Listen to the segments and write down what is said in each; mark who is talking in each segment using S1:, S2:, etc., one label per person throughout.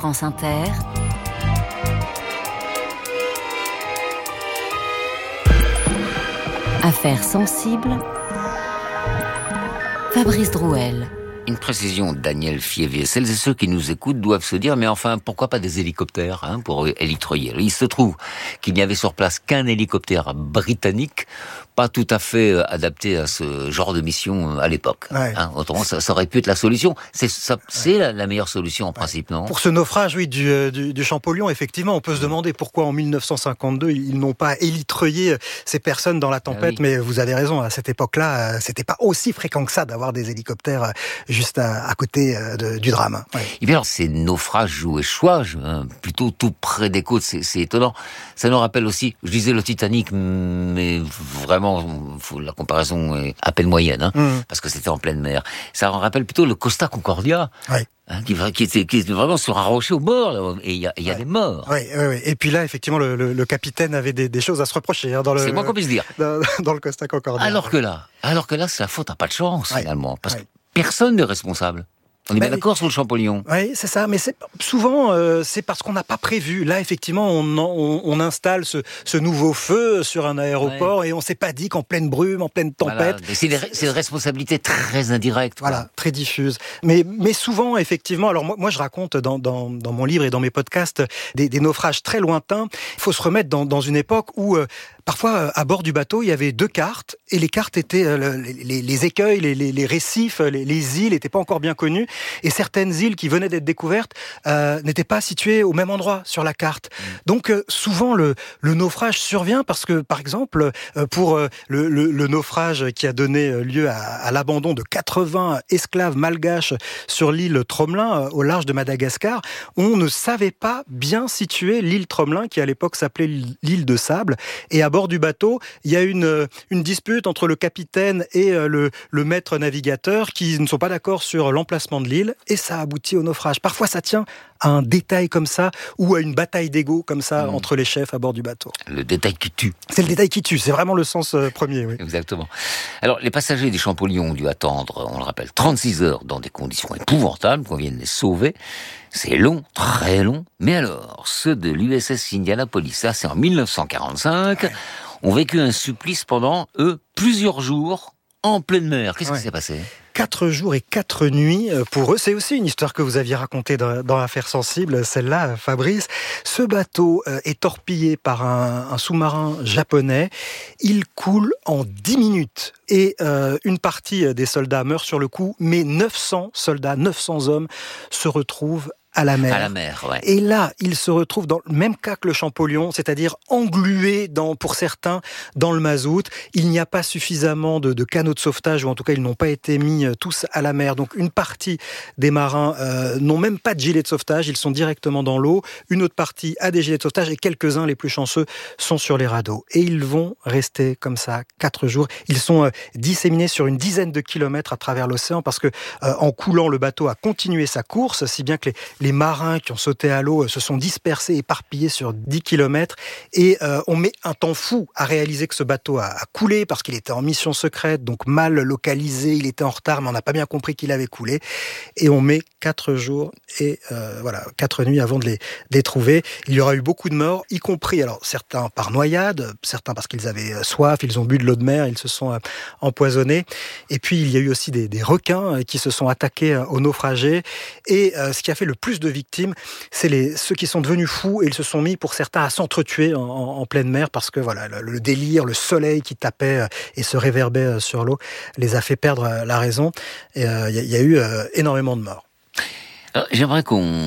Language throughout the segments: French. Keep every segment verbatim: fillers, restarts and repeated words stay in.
S1: France Inter. Affaires sensibles. Fabrice Drouel.
S2: Une précision, Daniel Fievier. Celles et ceux qui nous écoutent doivent se dire, mais enfin, pourquoi pas des hélicoptères hein, pour élitreiller. Il se trouve qu'il n'y avait sur place qu'un hélicoptère britannique, pas tout à fait adapté à ce genre de mission à l'époque. Ouais. Hein, autrement, ça, ça aurait pu être la solution. C'est, ça, c'est ouais. la, la meilleure solution en ouais. principe, non ?
S3: Pour ce naufrage, oui, du, du, du Champollion, effectivement, on peut se demander pourquoi en mille neuf cent cinquante-deux ils n'ont pas élitreillé ces personnes dans la tempête. Ah oui. Mais vous avez raison, à cette époque-là, c'était pas aussi fréquent que ça d'avoir des hélicoptères juste à, à côté de, du drame. Ouais.
S2: Et bien alors, ces naufrages ou échouages, hein, plutôt tout près des côtes, c'est, c'est étonnant. Ça nous rappelle aussi, je disais le Titanic, mais vraiment, faut, la comparaison est à peine moyenne, hein, mmh. parce que c'était en pleine mer. Ça en rappelle plutôt le Costa Concordia. Ouais. Hein, qui, qui, était, qui était vraiment sur un rocher au bord, là, et il y a, y a ouais. des morts.
S3: Oui, oui, oui. Et puis là, effectivement, le, le, le capitaine avait des, des choses à se reprocher. Hein, dans le,
S2: c'est moins qu'on puisse dire.
S3: Dans, dans le Costa Concordia.
S2: Alors que là, alors que là, c'est la faute à pas de chance, ouais. finalement, parce ouais. que personne n'est responsable. On est bien bah, d'accord sur le Champollion.
S3: Oui, c'est ça. Mais c'est, souvent, euh, c'est parce qu'on n'a pas prévu. Là, effectivement, on, on, on installe ce, ce nouveau feu sur un aéroport ouais. et on s'est pas dit qu'en pleine brume, en pleine tempête... Voilà.
S2: C'est, des, c'est une responsabilité très indirecte.
S3: Voilà, quoi. Très diffuse. Mais, mais souvent, effectivement... Alors moi, moi je raconte dans, dans, dans mon livre et dans mes podcasts des, des naufrages très lointains. Il faut se remettre dans, dans une époque où... Euh, Parfois, à bord du bateau, il y avait deux cartes, et les cartes étaient euh, les, les, les écueils, les, les, les récifs, les, les îles n'étaient pas encore bien connues, et certaines îles qui venaient d'être découvertes euh, n'étaient pas situées au même endroit sur la carte. Mmh. Donc, euh, souvent, le, le naufrage survient parce que, par exemple, euh, pour euh, le, le, le naufrage qui a donné lieu à, à l'abandon de quatre-vingts esclaves malgaches sur l'île Tromelin, euh, au large de Madagascar, on ne savait pas bien situer l'île Tromelin, qui à l'époque s'appelait l'île de Sable, et à bord du bateau, il y a une, une dispute entre le capitaine et le, le maître navigateur qui ne sont pas d'accord sur l'emplacement de l'île et ça aboutit au naufrage. Parfois, ça tient à un détail comme ça ou à une bataille d'ego comme ça mmh. entre les chefs à bord du bateau.
S2: Le détail qui tue.
S3: C'est le détail qui tue, c'est vraiment le sens euh, premier. Oui.
S2: Exactement. Alors, les passagers des Champollion ont dû attendre, on le rappelle, trente-six heures dans des conditions épouvantables, qu'on vienne les sauver. C'est long, très long. Mais alors, ceux de l'U S S Indianapolis, ça c'est en mille neuf cent quarante-cinq, ouais. ont vécu un supplice pendant, eux, plusieurs jours en pleine mer. Qu'est-ce ouais. qui s'est passé ?
S3: Quatre jours et quatre nuits pour eux. C'est aussi une histoire que vous aviez racontée dans, dans Affaires sensibles, celle-là, Fabrice. Ce bateau est torpillé par un, un sous-marin japonais. Il coule en dix minutes. Et euh, une partie des soldats meurt sur le coup, mais neuf cents soldats, neuf cents hommes se retrouvent à la mer.
S2: À la mer, ouais.
S3: Et là, ils se retrouvent dans le même cas que le Champollion, c'est-à-dire englués, dans, pour certains, dans le mazout. Il n'y a pas suffisamment de, de canaux de sauvetage, ou en tout cas, ils n'ont pas été mis tous à la mer. Donc, une partie des marins euh, n'ont même pas de gilet de sauvetage, ils sont directement dans l'eau. Une autre partie a des gilets de sauvetage, et quelques-uns, les plus chanceux, sont sur les radeaux. Et ils vont rester comme ça quatre jours. Ils sont euh, disséminés sur une dizaine de kilomètres à travers l'océan, parce que euh, en coulant, le bateau a continué sa course, si bien que les, les Les marins qui ont sauté à l'eau se sont dispersés, éparpillés sur dix kilomètres. Et euh, on met un temps fou à réaliser que ce bateau a, a coulé parce qu'il était en mission secrète, donc mal localisé, il était en retard, mais on n'a pas bien compris qu'il avait coulé. Et on met quatre jours et euh, voilà, quatre nuits avant de les, de les trouver. Il y aura eu beaucoup de morts, y compris, alors certains par noyade, certains parce qu'ils avaient soif, ils ont bu de l'eau de mer, ils se sont euh, empoisonnés. Et puis il y a eu aussi des, des requins qui se sont attaqués aux naufragés. Et euh, ce qui a fait le plus de victimes, c'est les, ceux qui sont devenus fous et ils se sont mis pour certains à s'entretuer en, en, en pleine mer parce que voilà, le, le délire, le soleil qui tapait et se réverbait sur l'eau les a fait perdre la raison. Il euh, y, y a eu euh, énormément de morts.
S2: Alors, j'aimerais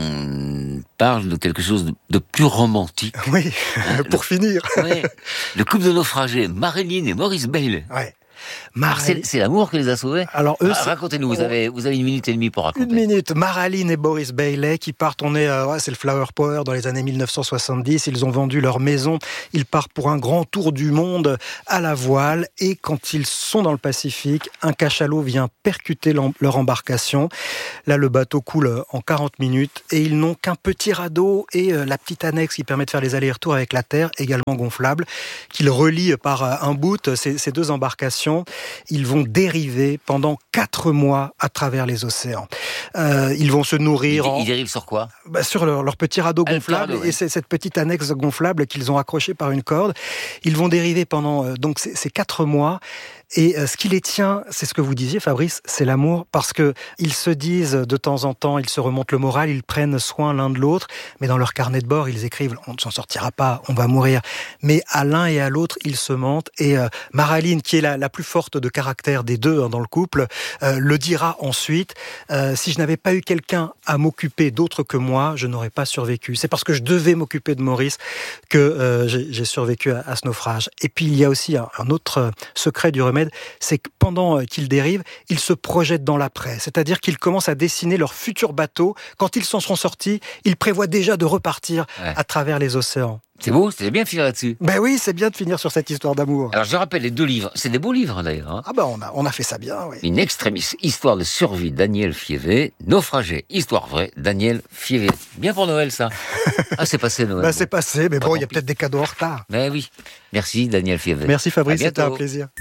S2: qu'on parle de quelque chose de, de plus romantique.
S3: Oui, hein, pour le, finir.
S2: Oui, le couple de naufragés, Marilyn et Maurice Bailey.
S3: Ouais.
S2: Mar- c'est, c'est l'amour qui les a sauvés.
S3: Alors eux,
S2: ah, racontez-nous, vous avez, vous avez une minute et demie pour raconter.
S3: Une minute. Marilyn et Boris Bailey qui partent, on est, euh, ouais, c'est le Flower Power dans les années mille neuf cent soixante-dix. Ils ont vendu leur maison. Ils partent pour un grand tour du monde à la voile. Et quand ils sont dans le Pacifique, un cachalot vient percuter leur embarcation. Là, le bateau coule en quarante minutes et ils n'ont qu'un petit radeau et euh, la petite annexe qui permet de faire les allers-retours avec la terre, également gonflable, qu'ils relient par euh, un bout ces, ces deux embarcations. expédition, ils vont dériver pendant quatre mois à travers les océans. Euh, ils vont se nourrir...
S2: Ils,
S3: en...
S2: ils dérivent sur quoi ?
S3: bah, Sur leur, leur petit radeau
S2: ah,
S3: gonflable,
S2: radeau, ouais.
S3: et c'est cette petite annexe gonflable qu'ils ont accrochée par une corde. Ils vont dériver pendant euh, donc ces, ces quatre mois. Et euh, ce qui les tient, c'est ce que vous disiez, Fabrice, c'est l'amour, parce que ils se disent de temps en temps, ils se remontent le moral, ils prennent soin l'un de l'autre, mais dans leur carnet de bord, ils écrivent « on ne s'en sortira pas, on va mourir ». Mais à l'un et à l'autre, ils se mentent. Et euh, Maraline, qui est la, la plus forte de caractère des deux hein, dans le couple, euh, le dira ensuite euh, « si je n'avais pas eu quelqu'un à m'occuper d'autre que moi, je n'aurais pas survécu. C'est parce que je devais m'occuper de Maurice que euh, j'ai, j'ai survécu à, à ce naufrage. » Et puis, il y a aussi un, un autre secret du remède, c'est que pendant qu'ils dérivent, ils se projettent dans l'après. C'est-à-dire qu'ils commencent à dessiner leur futur bateau. Quand ils s'en seront sortis, ils prévoient déjà de repartir ouais. à travers les océans.
S2: C'est beau, c'est bien de finir là-dessus.
S3: Ben oui, c'est bien de finir sur cette histoire d'amour.
S2: Alors je rappelle les deux livres, c'est des beaux livres d'ailleurs. Hein.
S3: Ah ben on a, on a fait ça bien, oui.
S2: Une extremis, histoire de survie, Daniel Fievé, naufragé, histoire vraie, Daniel Fievé. Bien pour Noël ça. Ah c'est passé Noël.
S3: Ben c'est passé, mais bon, il y a peut-être des cadeaux en retard.
S2: Ben oui, merci Daniel Fievé.
S3: Merci Fabrice, c'était un plaisir.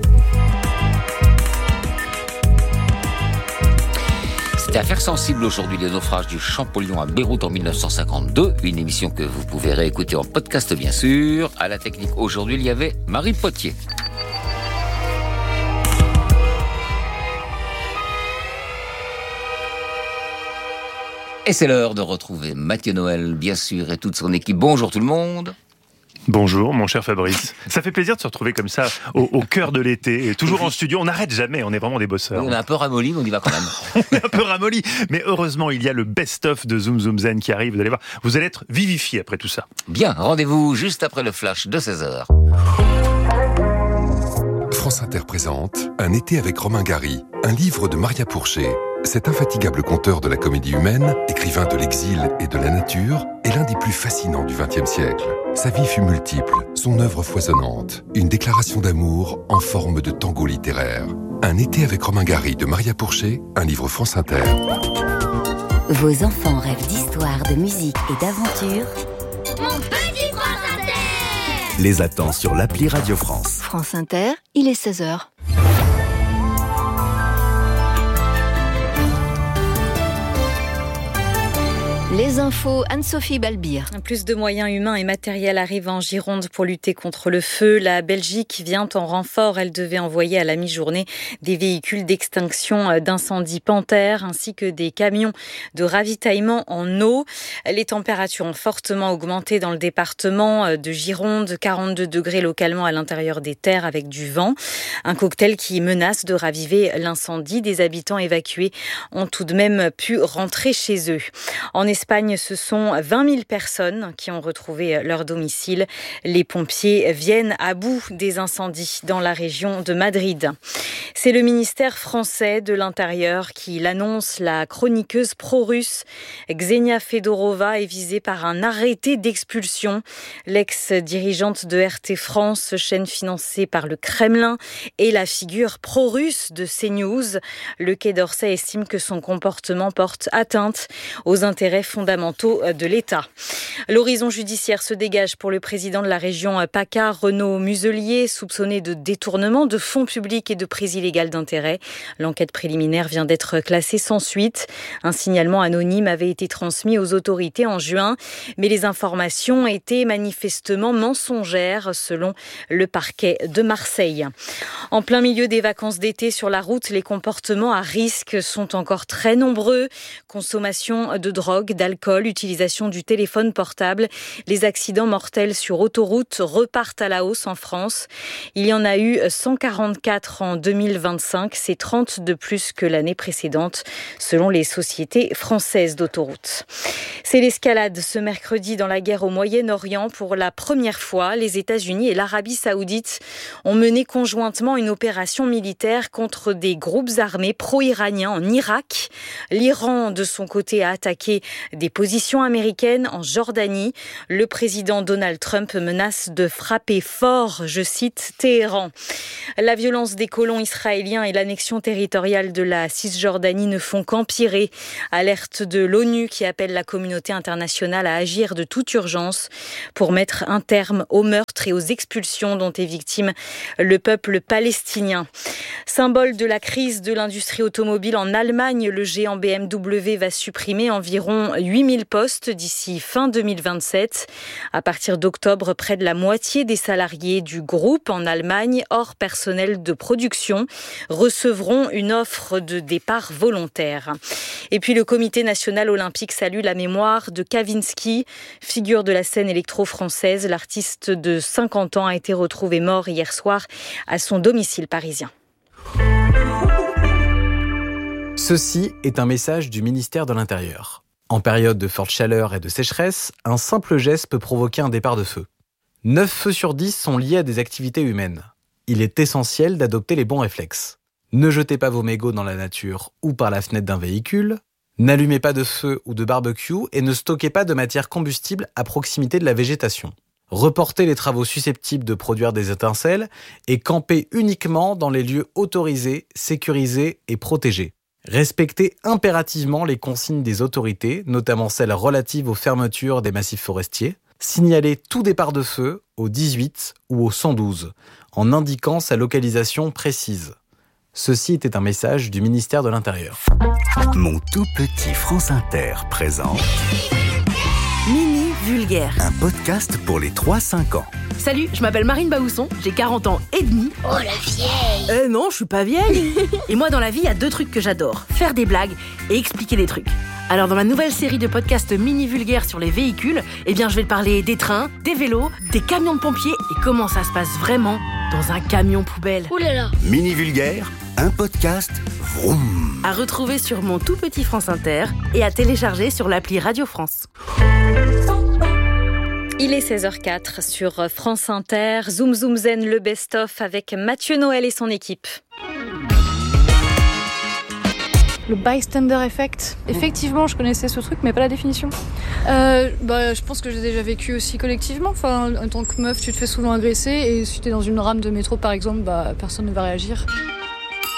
S2: C'était Affaires sensibles aujourd'hui, les naufrages du Champollion à Beyrouth en dix-neuf cent cinquante-deux. Une émission que vous pouvez réécouter en podcast, bien sûr. À la technique, aujourd'hui, il y avait Marie Potier. Et c'est l'heure de retrouver Mathieu Noël, bien sûr, et toute son équipe. Bonjour tout le monde.
S4: Bonjour mon cher Fabrice. Ça fait plaisir de se retrouver comme ça au, au cœur de l'été, et toujours en studio. On n'arrête jamais, on est vraiment des bosseurs.
S2: On est un peu ramolli, mais on y va quand même.
S4: On est un peu ramolli, mais heureusement il y a le best-of de Zoom Zoom Zen qui arrive. Vous allez voir, vous allez être vivifié après tout ça.
S2: Bien, rendez-vous juste après le flash de seize heures.
S5: France Inter présente Un été avec Romain Gary, un livre de Maria Pourchet. Cet infatigable conteur de la comédie humaine, écrivain de l'exil et de la nature, est l'un des plus fascinants du vingtième siècle. Sa vie fut multiple, son œuvre foisonnante, une déclaration d'amour en forme de tango littéraire. Un été avec Romain Gary de Maria Pourchet, un livre France Inter.
S1: Vos enfants rêvent d'histoire, de musique et d'aventure.
S6: Mon petit France Inter
S7: les attend sur l'appli Radio France.
S8: France Inter, il est seize heures. Les infos, Anne-Sophie Balbir.
S9: Plus de moyens humains et matériels arrivent en Gironde pour lutter contre le feu. La Belgique vient en renfort. Elle devait envoyer à la mi-journée des véhicules d'extinction d'incendie Panthère ainsi que des camions de ravitaillement en eau. Les températures ont fortement augmenté dans le département de Gironde, quarante-deux degrés localement à l'intérieur des terres avec du vent. Un cocktail qui menace de raviver l'incendie. Des habitants évacués ont tout de même pu rentrer chez eux. En Espagne, ce sont vingt mille personnes qui ont retrouvé leur domicile. Les pompiers viennent à bout des incendies dans la région de Madrid. C'est le ministère français de l'Intérieur qui l'annonce. La chroniqueuse pro-russe Ksenia Fedorova est visée par un arrêté d'expulsion. L'ex-dirigeante de R T France, chaîne financée par le Kremlin, est la figure pro-russe de CNews. Le Quai d'Orsay estime que son comportement porte atteinte aux intérêts fondamentaux de l'État. L'horizon judiciaire se dégage pour le président de la région PACA, Renaud Muselier, soupçonné de détournement de fonds publics et de prise illégale d'intérêt. L'enquête préliminaire vient d'être classée sans suite. Un signalement anonyme avait été transmis aux autorités en juin, mais les informations étaient manifestement mensongères, selon le parquet de Marseille. En plein milieu des vacances d'été sur la route, les comportements à risque sont encore très nombreux. Consommation de drogue, d'alcool, utilisation du téléphone portable. Les accidents mortels sur autoroute repartent à la hausse en France. Il y en a eu cent quarante-quatre en deux mille vingt-cinq. C'est trente de plus que l'année précédente, selon les sociétés françaises d'autoroutes. C'est l'escalade ce mercredi dans la guerre au Moyen-Orient. Pour la première fois, les États-Unis et l'Arabie Saoudite ont mené conjointement une opération militaire contre des groupes armés pro-iraniens en Irak. L'Iran, de son côté, a attaqué des positions américaines en Jordanie. Le président Donald Trump menace de frapper fort, je cite, Téhéran. La violence des colons israéliens et l'annexion territoriale de la Cisjordanie ne font qu'empirer. Alerte de l'ONU qui appelle la communauté internationale à agir de toute urgence pour mettre un terme aux meurtres et aux expulsions dont est victime le peuple palestinien. Symbole de la crise de l'industrie automobile en Allemagne, le géant B M W va supprimer environ huit mille postes d'ici fin deux mille vingt-sept. À partir d'octobre, près de la moitié des salariés du groupe en Allemagne, hors personnel de production, recevront une offre de départ volontaire. Et puis le Comité national olympique salue la mémoire de Kavinsky, figure de la scène électro-française. L'artiste de cinquante ans a été retrouvé mort hier soir à son domicile parisien.
S10: Ceci est un message du ministère de l'Intérieur. En période de forte chaleur et de sécheresse, un simple geste peut provoquer un départ de feu. neuf feux sur dix sont liés à des activités humaines. Il est essentiel d'adopter les bons réflexes. Ne jetez pas vos mégots dans la nature ou par la fenêtre d'un véhicule. N'allumez pas de feu ou de barbecue et ne stockez pas de matière combustible à proximité de la végétation. Reportez les travaux susceptibles de produire des étincelles et campez uniquement dans les lieux autorisés, sécurisés et protégés. Respectez impérativement les consignes des autorités, notamment celles relatives aux fermetures des massifs forestiers. Signalez tout départ de feu au dix-huit ou au cent douze, en indiquant sa localisation précise. Ceci était un message du ministère de l'Intérieur.
S7: Mon tout petit France Inter présente
S11: Mini Vulgaire,
S7: un podcast pour les trois cinq ans.
S11: Salut, je m'appelle Marine Baousson, j'ai quarante ans et demi.
S6: Oh la vieille.
S11: Eh non, je suis pas vieille. Et moi dans la vie, il y a deux trucs que j'adore, faire des blagues et expliquer des trucs. Alors dans ma nouvelle série de podcasts Mini Vulgaire sur les véhicules, eh bien je vais te parler des trains, des vélos, des camions de pompiers et comment ça se passe vraiment dans un camion poubelle.
S6: Ouh là là.
S7: Mini Vulgaire, un podcast vroom.
S11: À retrouver sur mon tout petit France Inter et à télécharger sur l'appli Radio France.
S9: Il est seize heures quatre sur France Inter. Zoom Zoom Zen, le best-of avec Mathieu Noël et son équipe.
S12: Le bystander effect. Effectivement, je connaissais ce truc, mais pas la définition. Euh, bah, je pense que j'ai déjà vécu aussi collectivement. Enfin, en tant que meuf, tu te fais souvent agresser, et si t'es dans une rame de métro, par exemple, bah, personne ne va réagir.